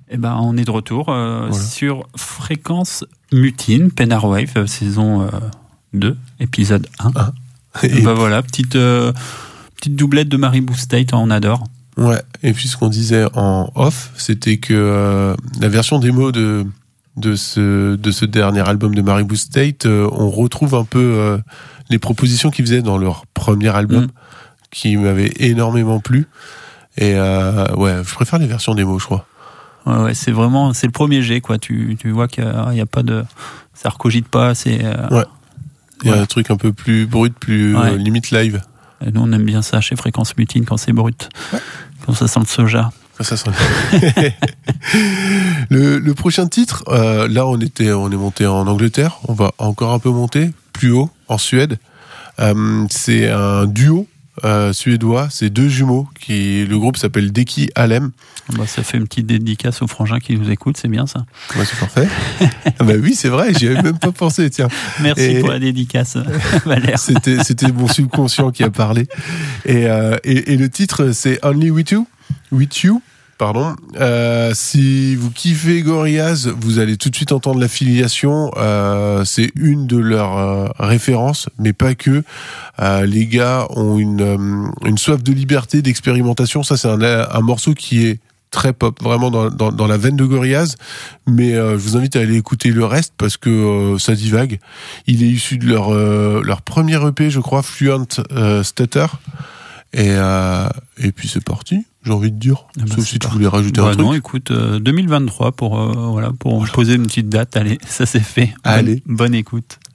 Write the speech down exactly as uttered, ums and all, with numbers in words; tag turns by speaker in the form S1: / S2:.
S1: Eh ben, on est de retour euh,
S2: voilà.
S1: sur Fréquence Mutine, Penarwave, euh, saison euh, deux, épisode un.
S2: Ah.
S1: Et, et ben voilà, petite, euh, petite doublette de Maribou State, on adore.
S2: Ouais, et puis ce qu'on disait en off, c'était que euh, la version démo de, de, ce, de ce dernier album de Maribou State, euh, on retrouve un peu euh, les propositions qu'ils faisaient dans leur premier album, mmh. qui m'avait énormément plu. Et euh, ouais, je préfère les versions démo, je crois.
S1: Ouais, ouais, c'est vraiment, c'est le premier jet, quoi. Tu, tu vois qu'il n'y a, a pas de, ça recogite pas, c'est. Euh,
S2: ouais. Il y a
S1: ouais.
S2: un truc un peu plus brut, plus ouais. euh, limite live.
S1: Et nous, on aime bien ça chez Fréquence Mutine quand c'est brut. Ouais. Quand ça sent le soja.
S2: Quand ça sent le... le, le prochain titre, euh, là, on était, on est monté en Angleterre. On va encore un peu monter plus haut en Suède. Euh, c'est un duo. Euh, suédois, c'est deux jumeaux qui, le groupe s'appelle Deki Alem.
S1: Bah, ça fait une petite dédicace aux frangins qui nous écoutent, c'est bien ça.
S2: Ouais, c'est parfait. Ah bah oui, c'est vrai, j'y avais même pas pensé, tiens.
S1: Merci et... pour la dédicace, Valère.
S2: C'était, c'était mon subconscient qui a parlé. Et, euh, et, et le titre, c'est Only With You, With You. Pardon. Euh, si vous kiffez Gorillaz, vous allez tout de suite entendre l'affiliation. Euh, c'est une de leurs euh, références, mais pas que. Euh, les gars ont une, euh, une soif de liberté, d'expérimentation. Ça, c'est un, un morceau qui est très pop, vraiment dans, dans, dans la veine de Gorillaz. Mais euh, je vous invite à aller écouter le reste parce que euh, ça divague. Il est issu de leur, euh, leur premier E P, je crois, Fluent euh, Stutter. Et, euh, et puis c'est parti, j'ai envie de dire. Ah bah Sauf si tu voulais rajouter
S1: bah
S2: un truc.
S1: Non, écoute, euh, deux mille vingt-trois pour, euh, voilà, pour voilà. poser une petite date. Allez, ça c'est fait.
S2: Allez.
S1: Bonne, bonne écoute.